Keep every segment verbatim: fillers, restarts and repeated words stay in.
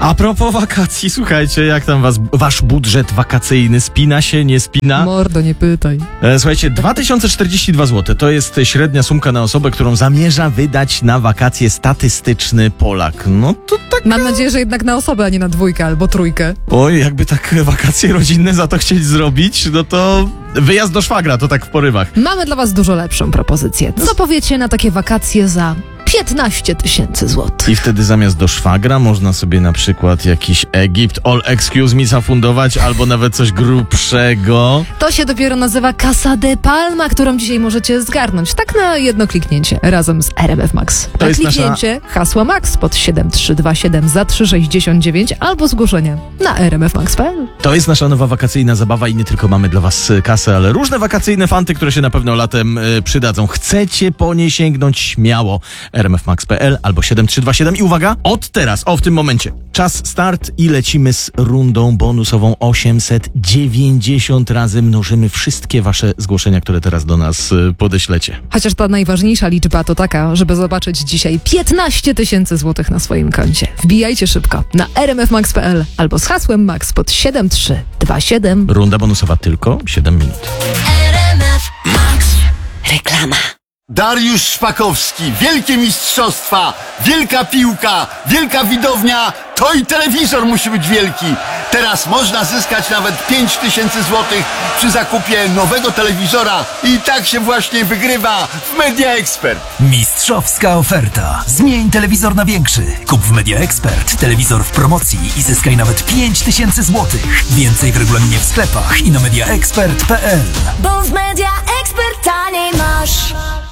A propos wakacji, słuchajcie, jak tam was, wasz budżet wakacyjny spina się, nie spina? Mordo, nie pytaj. E, słuchajcie, dwa tysiące czterdzieści dwa złote to jest średnia sumka na osobę, którą zamierza wydać na wakacje statystyczny Polak. No to tak... Mam nadzieję, że jednak na osobę, a nie na dwójkę albo trójkę. Oj, jakby tak wakacje rodzinne za to chcieć zrobić, no to wyjazd do szwagra, to tak w porywach. Mamy dla was dużo lepszą propozycję. Co powiecie na takie wakacje za piętnaście tysięcy złotych? I wtedy zamiast do szwagra można sobie na przykład jakiś Egipt all excuse me zafundować, albo nawet coś grubszego. To się dopiero nazywa Casa de Palma, którą dzisiaj możecie zgarnąć. Tak na jedno kliknięcie razem z R M F Max. To na jest kliknięcie nasza... hasła Max pod siedem trzy dwa siedem za trzy sześćdziesiąt dziewięć albo zgłoszenie na r m f max kropka p l. To jest nasza nowa wakacyjna zabawa i nie tylko mamy dla was kasę, ale różne wakacyjne fanty, które się na pewno latem y, przydadzą. Chcecie po nie sięgnąć śmiało. r m f max kropka p l albo siedem trzy dwa siedem i uwaga, od teraz, o w tym momencie, czas start i lecimy z rundą bonusową osiemset dziewięćdziesiąt razy mnożymy wszystkie wasze zgłoszenia, które teraz do nas y, podeślecie. Chociaż ta najważniejsza liczba to taka, żeby zobaczyć dzisiaj piętnaście tysięcy złotych na swoim koncie. Wbijajcie szybko na r m f max kropka p l albo z hasłem Max pod siedem trzy dwa siedem. Runda bonusowa tylko siedem minut. R M F Max. Reklama. Dariusz Szpakowski, wielkie mistrzostwa, wielka piłka, wielka widownia, to i telewizor musi być wielki. Teraz można zyskać nawet pięć tysięcy złotych przy zakupie nowego telewizora i tak się właśnie wygrywa w Media Expert. Mistrzowska oferta. Zmień telewizor na większy. Kup w Media Expert telewizor w promocji i zyskaj nawet pięć tysięcy złotych. Więcej w regulaminie w sklepach i na media expert kropka p l. Bo w Media Expert taniej masz.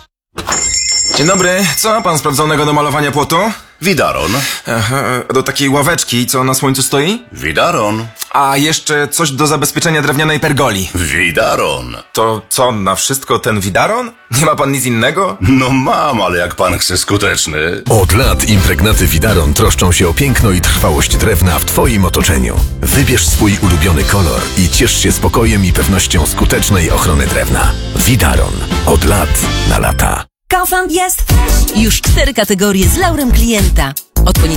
Dzień dobry, co ma pan sprawdzonego do malowania płotu? Widaron. Aha, do takiej ławeczki, co na słońcu stoi? Widaron. A jeszcze coś do zabezpieczenia drewnianej pergoli. Widaron. To co, na wszystko ten widaron? Nie ma pan nic innego? No mam, ale jak pan chce skuteczny. Od lat impregnaty Widaron troszczą się o piękno i trwałość drewna w twoim otoczeniu. Wybierz swój ulubiony kolor i ciesz się spokojem i pewnością skutecznej ochrony drewna. Widaron. Od lat na lata. Kaufland jest już cztery kategorie z laurem klienta. Od